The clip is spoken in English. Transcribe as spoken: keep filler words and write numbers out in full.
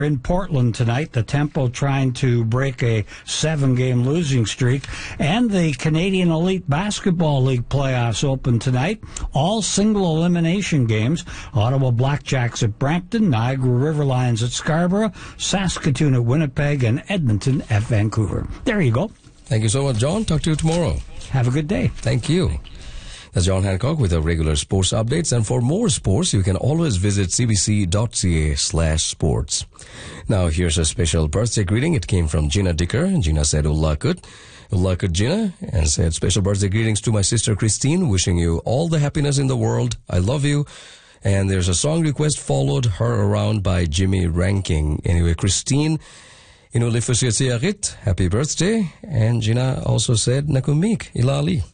in Portland tonight. The Tempo trying to break a seven-game losing streak. And the Canadian Elite Basketball League playoffs open tonight. All single elimination games. Ottawa Blackjacks at Brampton, Niagara River Lions at Scarborough, Saskatoon at Winnipeg, and Edmonton at Vancouver. There you go. Thank you so much, John. Talk to you tomorrow. Have a good day. Thank you. That's John Hancock with our regular sports updates. And for more sports, you can always visit c b c dot c a slash sports. Now, here's a special birthday greeting. It came from Gina Dicker. Gina said, Ullakut. Ullakut, Gina, and said, special birthday greetings to my sister Christine, wishing you all the happiness in the world. I love you. And there's a song request followed, Her Around by Jimmy Ranking. Anyway, Christine, happy birthday. And Gina also said, Nakumik, Ilali.